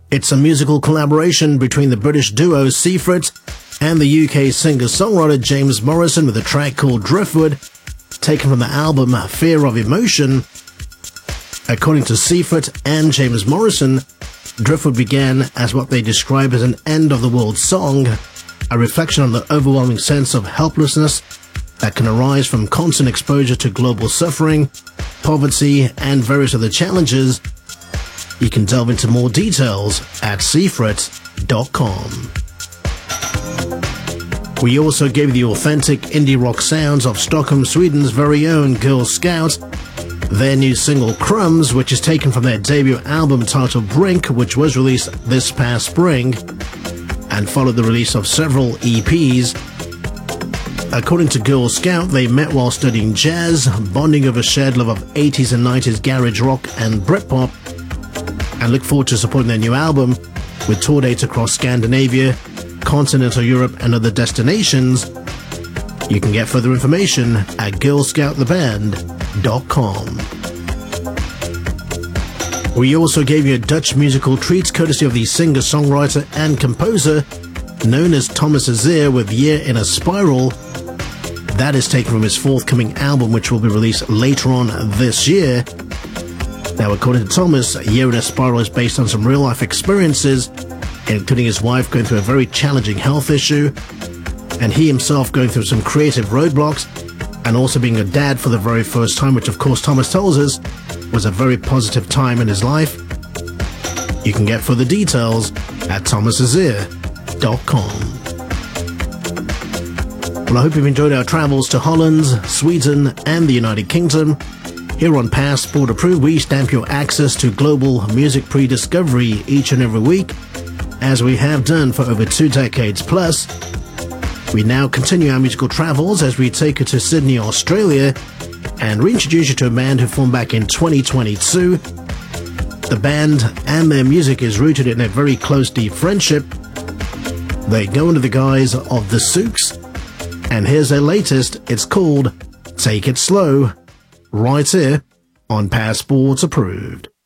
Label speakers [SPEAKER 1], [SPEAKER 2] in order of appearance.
[SPEAKER 1] It's a musical collaboration between the British duo Seafret and the UK singer-songwriter James Morrison with a track called Driftwood, taken from the album Fear of Emotion. According to Seafret and James Morrison, Driftwood began as what they describe as an end-of-the-world song, a reflection on the overwhelming sense of helplessness that can arise from constant exposure to global suffering, poverty, and various other challenges. You can delve into more details at seafret.com. We also gave you the authentic indie rock sounds of Stockholm, Sweden's very own Girl Scout, their new single Crumbs, which is taken from their debut album titled Brink, which was released this past spring, and followed the release of several EPs. According to Girl Scout, they met while studying jazz, bonding over shared love of 80s and 90s garage rock and Britpop, and look forward to supporting their new album with tour dates across Scandinavia, continental Europe, and other destinations. You can get further information at girlscouttheband.com. We also gave you a Dutch musical treat courtesy of the singer-songwriter and composer known as Thomas Azier with Year in a Spiral. That is taken from his forthcoming album, which will be released later on this year. Now, according to Thomas, Year in a Spiral is based on some real-life experiences, including his wife going through a very challenging health issue, and he himself going through some creative roadblocks, and also being a dad for the very first time, which of course Thomas tells us was a very positive time in his life. You can get further details at thomasazier.com. Well, I hope you've enjoyed our travels to Holland, Sweden, and the United Kingdom. Here on Passport Approved, we stamp your access to global music pre-discovery each and every week, as we have done for over 2 decades plus. We now continue our musical travels as we take you to Sydney, Australia, and reintroduce you to a band who formed back in 2022. The band and their music is rooted in a very close, deep friendship. They go under the guise of The Sooks, and here's their latest. It's called Take It Slow, right here on Passport Approved.